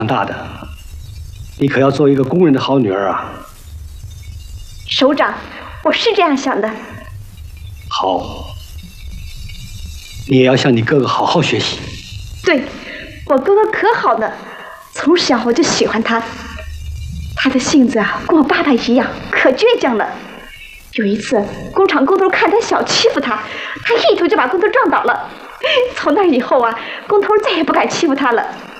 大的，你可要做一个工人的好女儿啊！ 首长，我是这样想的。 好，你也要向你哥哥好好学习。 对，我哥哥可好了，从小我就喜欢他。他的性子啊，跟我爸爸一样，可倔强了。有一次，工厂工头看他小欺负他，他一头就把工头撞倒了。从那以后啊，工头再也不敢欺负他了。